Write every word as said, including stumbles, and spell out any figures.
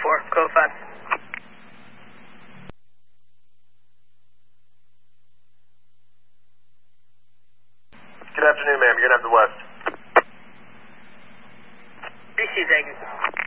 four, code five. Good afternoon, ma'am. You're going to have the west. Received, exit.